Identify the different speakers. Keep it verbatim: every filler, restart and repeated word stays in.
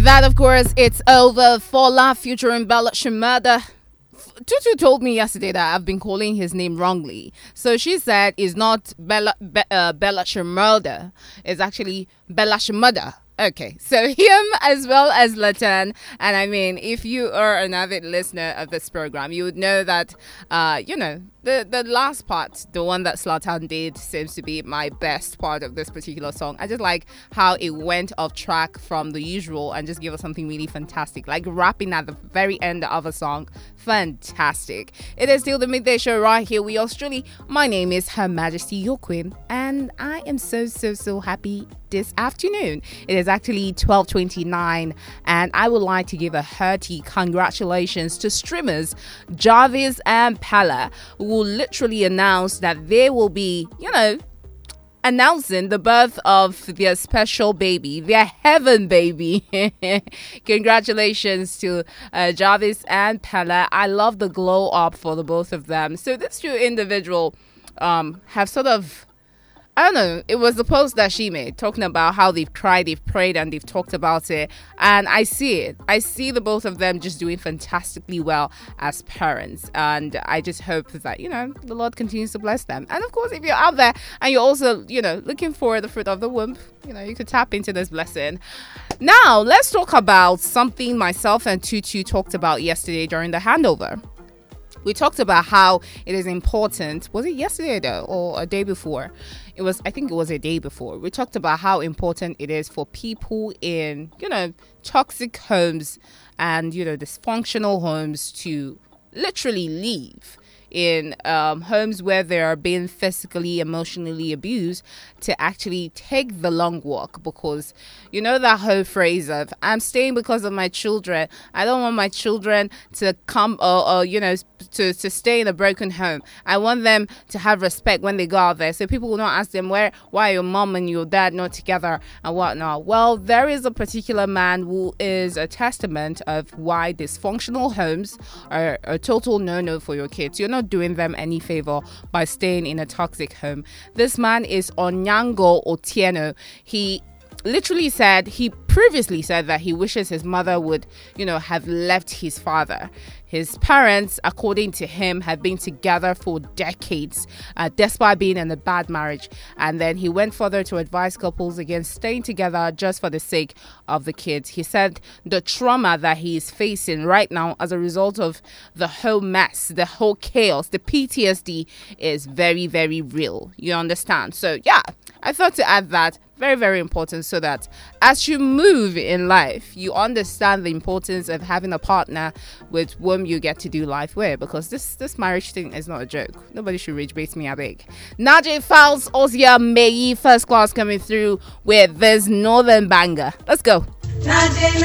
Speaker 1: And that, of course, it's over. Fola featuring Bella Shmurda. Tutu told me yesterday that I've been calling his name wrongly. So she said it's not Bella, Be- uh, Bella Shmurda. It's actually Bella Shmurda. Okay, so him as well as Latan. And I mean, if you are an avid listener of this program, you would know that, uh, you know, the, the last part, the one that Zlatan did, seems to be my best part of this particular song. I just like how it went off track from the usual and just gave us something really fantastic. Like rapping at the very end of a song. Fantastic. It is still the midday show right here. We Australia. My name is Her Majesty, your Queen. And I am so, so, so happy this afternoon. It is actually twelve twenty-nine, and I would like to give a hearty congratulations to streamers Jarvis and Pella, who will literally announce that they will be, you know, announcing the birth of their special baby, their heaven baby. Congratulations to uh, Jarvis and Pella. I love the glow up for the both of them. So these two individuals um, have sort of, I don't know, it was the post that she made talking about how they've cried, they've prayed, and they've talked about it. And I see it. I see the both of them just doing fantastically well as parents. And I just hope that, you know, the Lord continues to bless them. And of course, if you're out there and you're also, you know, looking for the fruit of the womb, you know, you could tap into this blessing. Now, let's talk about something myself and Tutu talked about yesterday during the handover. We talked about how it is important. Was it yesterday though, or a day before? It was, I think it was a day before. We talked about how important it is for people in, you know, toxic homes and, you know, dysfunctional homes to literally leave in um, homes where they are being physically, emotionally abused, to actually take the long walk. Because you know that whole phrase of, I'm staying because of my children. I don't want my children to come or, or you know, to, to stay in a broken home. I want them to have respect when they go out there. So people will not ask them, where, why are your mom and your dad not together and whatnot. Well, there is a particular man who is a testament of why dysfunctional homes are a total no-no for your kids. You're not doing them any favor by staying in a toxic home. This man is Onyango Otieno. He literally said, he previously said that he wishes his mother would, you know, have left his father. His parents, according to him, had been together for decades, uh, despite being in a bad marriage. And then he went further to advise couples against staying together just for the sake of the kids. He said the trauma that he is facing right now as a result of the whole mess, the whole chaos, the P T S D is very, very real. You understand? So, yeah, I thought to add that. Very, very important, so that as you move in life, you understand the importance of having a partner with whom you get to do life with, because this this marriage thing is not a joke. Nobody should rage bait me, I beg. Najee Fowles, Ozia Meyi, first class coming through with this northern banger. Let's go.